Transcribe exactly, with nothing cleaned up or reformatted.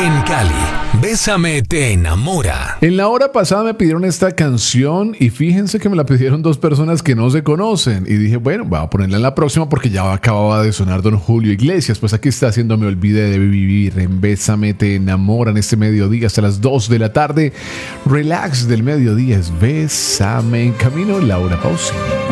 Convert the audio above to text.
En Cali, Bésame te enamora. En la hora pasada me pidieron esta canción y fíjense que me la pidieron dos personas que no se conocen. Y dije, bueno, voy a ponerla en la próxima porque ya acababa de sonar don Julio Iglesias. Pues aquí está haciendo Me Olvidé de Vivir en Bésame te enamora en este mediodía hasta las dos de la tarde. Relax del mediodía es Bésame en camino Laura Pausini.